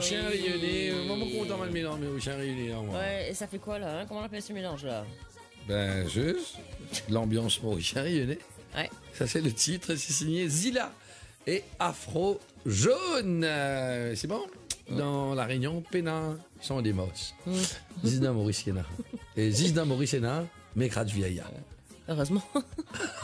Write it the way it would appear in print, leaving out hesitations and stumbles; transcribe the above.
Chien rayonné, maman content mal mélange, mais au chien rayonné. Moi. Ouais, et ça fait quoi là, hein? Comment on appelle ce mélange là? Ben, juste l'ambiance mauricien rayonné. Ouais. Ça, c'est le titre, c'est signé Zilla et Afro Jaune. C'est bon? Dans la Réunion, Pénin, sont des mosses. Zizna Maurice Kéna. Et Zizna Maurice Kéna, Mekrat Vieilla. Heureusement.